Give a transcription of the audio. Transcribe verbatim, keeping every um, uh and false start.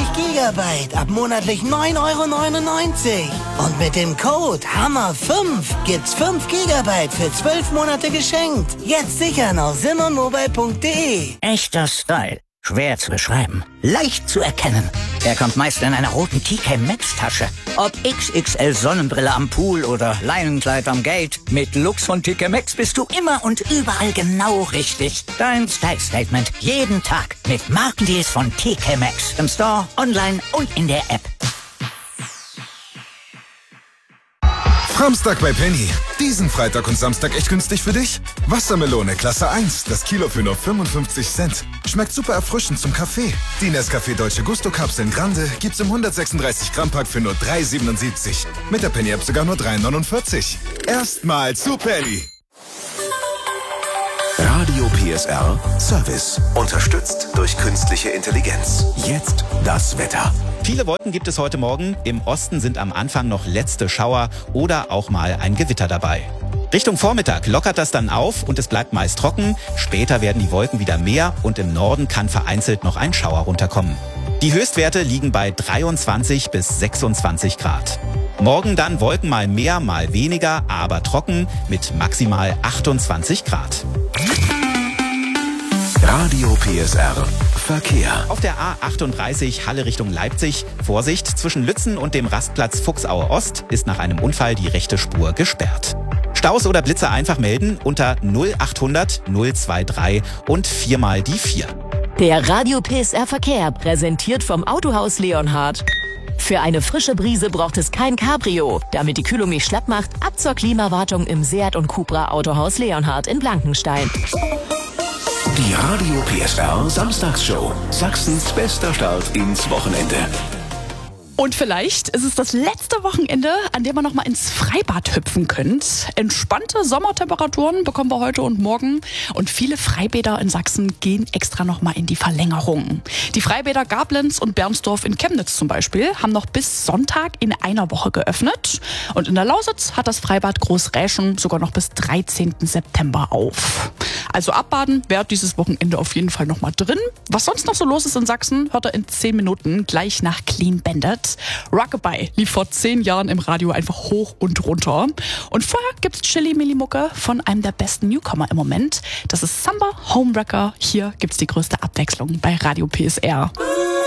Gigabyte ab monatlich neun Euro neunundneunzig. Und mit dem Code Hammer fünf gibt's fünf Gigabyte für zwölf Monate geschenkt. Jetzt sichern auf simonmobile punkt de. Echter Style. Schwer zu beschreiben. Leicht zu erkennen. Er kommt meist in einer roten T K Maxx Tasche. Ob X X L Sonnenbrille am Pool oder Leinenkleid am Gate. Mit Looks von T K Maxx bist du immer und überall genau richtig. Dein Style Statement jeden Tag mit Markendeals von T K Maxx. Im Store, online und in der App. Samstag bei Penny. Diesen Freitag und Samstag echt günstig für dich? Wassermelone Klasse eins, das Kilo für nur fünfundfünfzig Cent. Schmeckt super erfrischend zum Kaffee. Die Nescafé Dolce Gusto Kapseln Grande gibt's im hundertsechsunddreißig Gramm Pack für nur drei siebenundsiebzig. Mit der Penny App sogar nur drei neunundvierzig. Erstmal zu Penny. Radio P S R Service. Unterstützt durch künstliche Intelligenz. Jetzt das Wetter. Viele Wolken gibt es heute Morgen. Im Osten sind am Anfang noch letzte Schauer oder auch mal ein Gewitter dabei. Richtung Vormittag lockert das dann auf und es bleibt meist trocken. Später werden die Wolken wieder mehr und im Norden kann vereinzelt noch ein Schauer runterkommen. Die Höchstwerte liegen bei dreiundzwanzig bis sechsundzwanzig Grad. Morgen dann Wolken mal mehr, mal weniger, aber trocken mit maximal achtundzwanzig Grad. Radio P S R Verkehr. Auf der A achtunddreißig Halle Richtung Leipzig. Vorsicht, zwischen Lützen und dem Rastplatz Fuchsaue Ost ist nach einem Unfall die rechte Spur gesperrt. Staus oder Blitze einfach melden unter null achthundert null dreiundzwanzig und viermal die vier. Der Radio P S R Verkehr präsentiert vom Autohaus Leonhard. Für eine frische Brise braucht es kein Cabrio. Damit die Kühlung nicht schlapp macht, ab zur Klimawartung im Seat und Cupra Autohaus Leonhard in Blankenstein. Die Radio P S R Samstagsshow. Sachsens bester Start ins Wochenende. Und vielleicht ist es das letzte Wochenende, an dem ihr noch mal ins Freibad hüpfen könnt. Entspannte Sommertemperaturen bekommen wir heute und morgen. Und viele Freibäder in Sachsen gehen extra noch mal in die Verlängerung. Die Freibäder Gablenz und Bernsdorf in Chemnitz zum Beispiel haben noch bis Sonntag in einer Woche geöffnet. Und in der Lausitz hat das Freibad Großräschen sogar noch bis dreizehnten September auf. Also abbaden wäre dieses Wochenende auf jeden Fall noch mal drin. Was sonst noch so los ist in Sachsen, hört ihr in zehn Minuten gleich nach Clean Bandit. Rockabye lief vor zehn Jahren im Radio einfach hoch und runter. Und vorher gibt's Chili Milli Mucke von einem der besten Newcomer im Moment. Das ist Samba Homewrecker. Hier gibt's die größte Abwechslung bei Radio P S R.